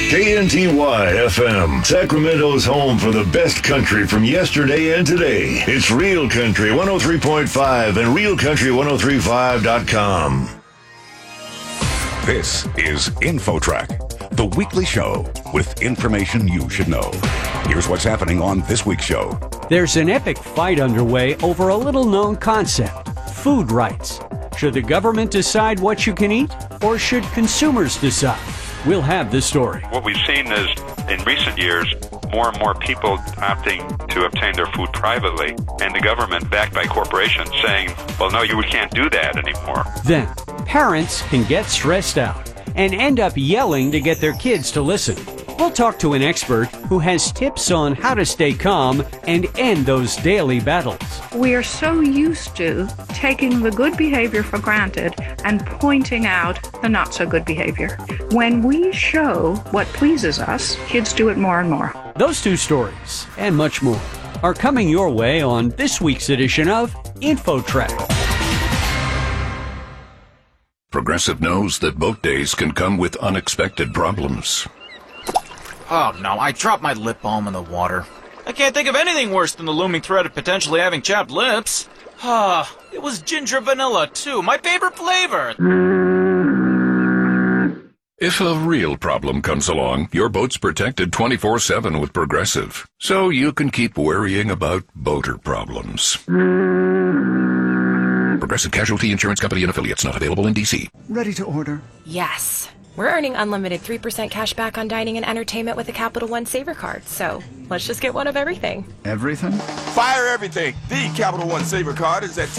KNTY FM, Sacramento's home for the best country from yesterday and today. It's Real Country 103.5 and RealCountry1035.com. This is InfoTrack, the weekly show with information you should know. Here's what's happening on this week's show. There's an epic fight underway over a little-known concept, food rights. Should the government decide what you can eat, or should consumers decide? We'll have the story. What we've seen is, in recent years, more and more people opting to obtain their food privately, and the government, backed by corporations, saying, well, no, you can't do that anymore. Then, parents can get stressed out and end up yelling to get their kids to listen. We'll talk to an expert who has tips on how to stay calm and end those daily battles. We are so used to taking the good behavior for granted and pointing out the not so good behavior. When we show what pleases us, kids do it more and more. Those two stories and much more are coming your way on this week's edition of InfoTrack. Progressive knows that boat days can come with unexpected problems. Oh no, I dropped my lip balm in the water. I can't think of anything worse than the looming threat of potentially having chapped lips. Ah, it was ginger vanilla too, my favorite flavor. If a real problem comes along, your boat's protected 24/7 with Progressive, so you can keep worrying about boater problems. Progressive Casualty Insurance Company and Affiliates, not available in D.C. Ready to order? Yes. We're earning unlimited 3% cash back on dining and entertainment with a Capital One Saver card, so let's just get one of everything. Everything? Fire everything. The Capital One Saver card is at